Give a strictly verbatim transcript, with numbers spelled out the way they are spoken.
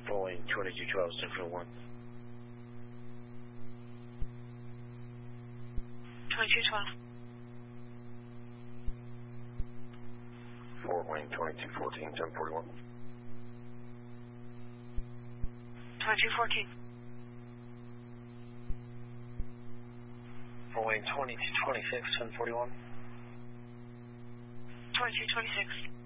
Boeing twenty-two twelve, San Francisco one. twenty-two twelve. Fort Wayne twenty-two fourteen, ten forty-one. twenty-two fourteen. Fort Wayne twenty-two twenty-six, ten forty-one. twenty-two twenty-six.